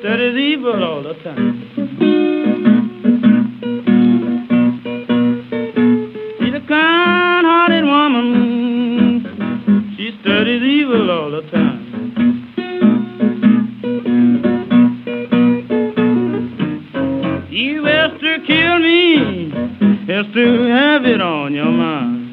That is evil all the time. She's a kind-hearted woman. She studies evil all the time. You has to kill me, has to have it on your mind.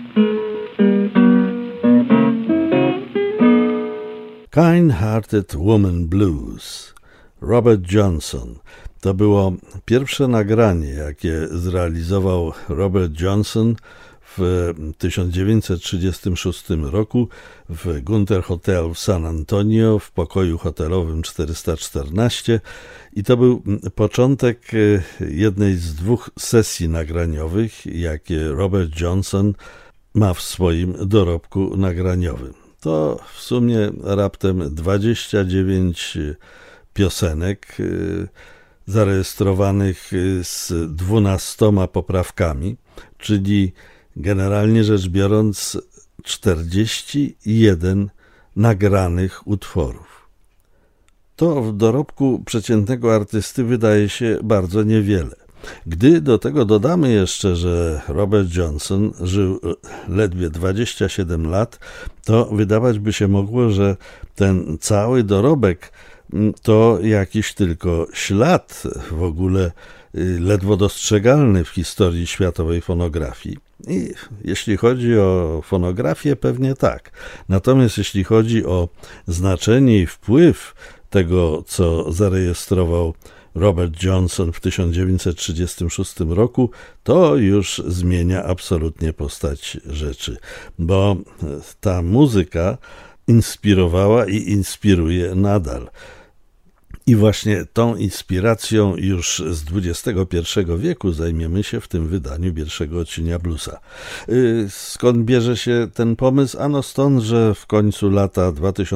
Kind-Hearted Woman Blues, Robert Johnson. To było pierwsze nagranie, jakie zrealizował Robert Johnson w 1936 roku w Gunther Hotel w San Antonio w pokoju hotelowym 414 i to był początek jednej z dwóch sesji nagraniowych, jakie Robert Johnson ma w swoim dorobku nagraniowym. To w sumie raptem 29 piosenek zarejestrowanych z 12 poprawkami, czyli generalnie rzecz biorąc 41 nagranych utworów. To w dorobku przeciętnego artysty wydaje się bardzo niewiele. Gdy do tego dodamy jeszcze, że Robert Johnson żył ledwie 27 lat, to wydawać by się mogło, że ten cały dorobek to jakiś tylko ślad w ogóle ledwo dostrzegalny w historii światowej fonografii. I jeśli chodzi o fonografię, pewnie tak. Natomiast jeśli chodzi o znaczenie i wpływ tego, co zarejestrował Robert Johnson w 1936 roku, to już zmienia absolutnie postać rzeczy, bo ta muzyka inspirowała i inspiruje nadal. I właśnie tą inspiracją już z XXI wieku zajmiemy się w tym wydaniu pierwszego odcienia bluesa. Skąd bierze się ten pomysł? Ano stąd, że w końcu lata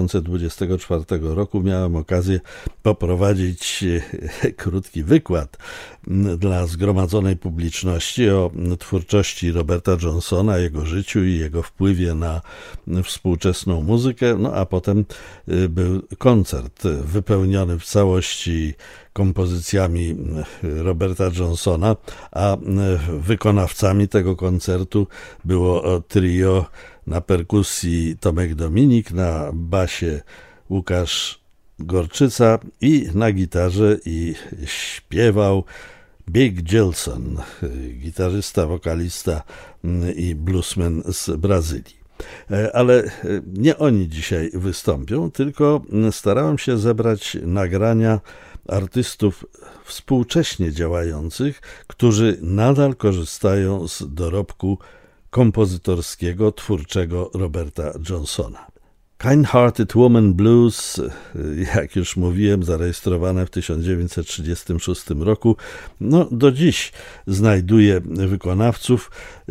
2024 roku miałem okazję poprowadzić krótki wykład dla zgromadzonej publiczności o twórczości Roberta Johnsona, jego życiu i jego wpływie na współczesną muzykę, no a potem był koncert wypełniony w całości kompozycjami Roberta Johnsona, a wykonawcami tego koncertu było trio na perkusji Tomek Dominik, na basie Łukasz Gorczyca i na gitarze i śpiewał Big Gilson, gitarzysta, wokalista i bluesman z Brazylii. Ale nie oni dzisiaj wystąpią, tylko starałem się zebrać nagrania artystów współcześnie działających, którzy nadal korzystają z dorobku kompozytorskiego, twórczego Roberta Johnsona. Kind-Hearted Woman Blues, jak już mówiłem, zarejestrowane w 1936 roku, no do dziś znajduje wykonawców.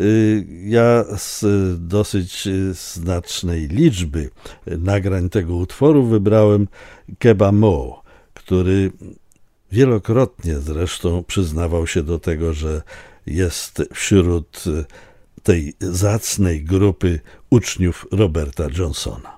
Ja z dosyć znacznej liczby nagrań tego utworu wybrałem Keba Mo, który wielokrotnie zresztą przyznawał się do tego, że jest wśród tej zacnej grupy uczniów Roberta Johnsona.